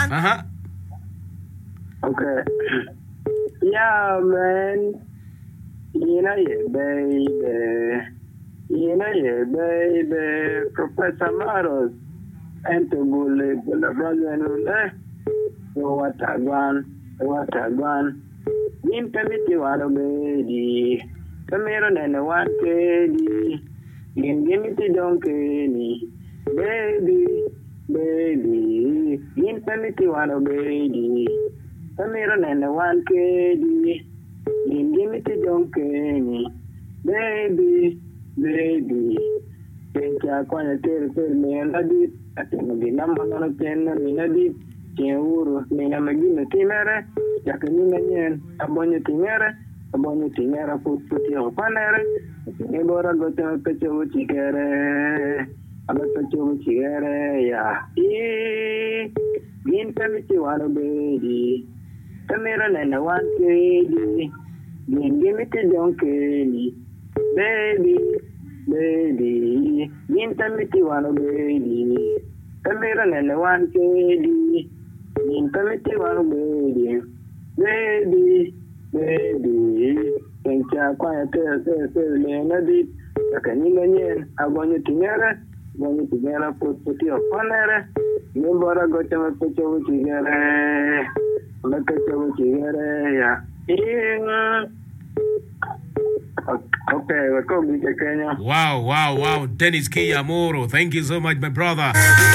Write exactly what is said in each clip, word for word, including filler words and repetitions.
Uh-huh. Okay. Yeah, man. You know, yeah, baby. You know, yeah, baby. Professor Maros. And to bully, the brother and eh. So what I want, what I want. In Pemiti, what a baby. Cameron and a one kiddy. In Gimiti donkey. Baby, baby. In Pemiti, what a baby. Cameron and a one kiddy. In Gimiti donkey. Baby, baby. Think I can't tell me and I did. I think the number of ten and I did. Uru nina magina timere yakanina nyen abonye timere abonye timere put put yo panere ni bora gote pecho uchigere abe pecho uchigere ya e gin pemiti wano bedi kamera nena wan kedi gin gimiti donkeni baby baby gin pemiti wano bedi kamera nena wan kedi in Pemiti one baby, baby, baby. Think I quite tell, say, say, Leonard, I can even, I want you together, want you together, put put your fun there. Remember, I got to put you together, look at you together, yeah. Okay, we're going to Kenya. Wow, wow, wow. Dennis Kiyamoro. Thank you so much, my brother.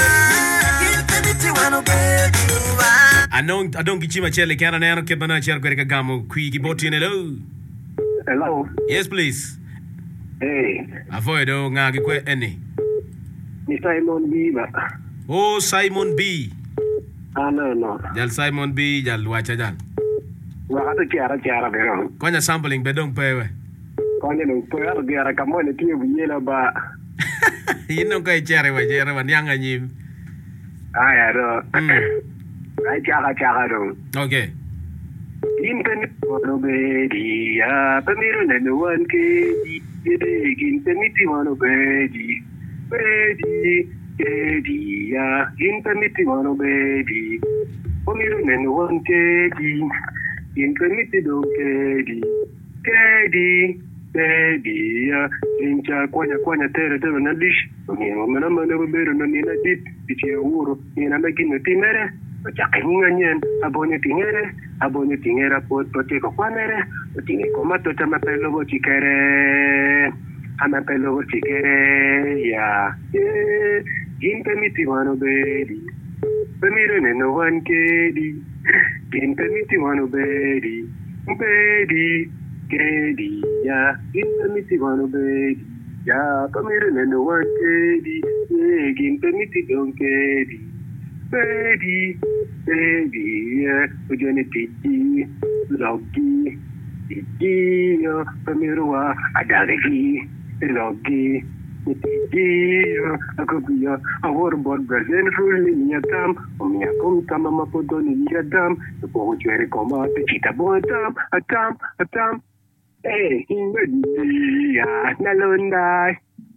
I don't I don't get you my chele can I don't keep my chair go gamo qui boti hello. Hello. Yes, please. Hey. Avoid oh nga ki kwe any. Ni Simon B ba. Oh, Simon B. Ah no no. Jal Simon B jal wacha jal. Wa ata kiara kiara pero. Konya sampling bedong pewe. Konya no pero kiara kamone tie buyela ba. Yino kai chere wa chere wa nyanga nyim. Ah ya do. Ay chaka chaka do. Okay. Internet wano bedi ya pamiru na no one kedi. Internet wano bedi. Bedi kedi ya internet wano bedi. Pamiru na no one kedi. Internet do kedi. Kedi kedi ya incha kwanya kwanya tere tere na dish. Ni mama na mama beru na ni na dit. Ichi uro ni na makino timere. Chakinganyen abonye tingere abonye tingera pot pote ko kwanere tinge koma to tama pelo go chikere ama pelo go chikere ya eh inte miti wano bedi pemire ne no one kedi inte miti wano bedi bedi kedi ya inte miti wano bedi ya pemire ne no one kedi eh inte miti don kedi baby, baby, yeah, we're gonna titi, loggy, titi, yo, pamirua, adalegi, loggy, titi, yo, a copia, a waterboard Brazil, fully in tam, o mia cum tamama podoni in dam, the boat very coma, the cheetah boy tam, a tam, a tam, eh, in the ya, nalondai.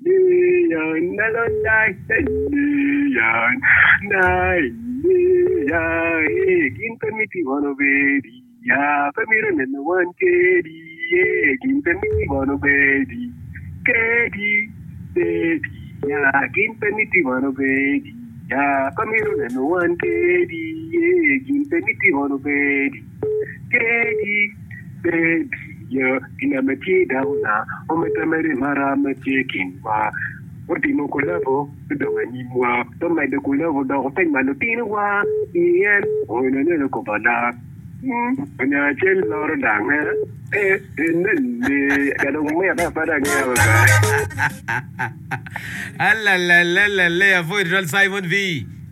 Yan nalonday yan nay yan gintamiti wano bedi ya pamira na one kedi gintamiti wano bedi kedi bedi ya gintamiti wano bedi ya pamira na one kedi gintamiti wano bedi kedi bedi ya kinamati dauna ometamere mara machekin wa ordino kolavo dawani mwa to mai de kolavo da hotel malotino wa yen ona ne ko bana ana chel lor dang eh ne ga do me da para ga alla la la la la avoid Simon V.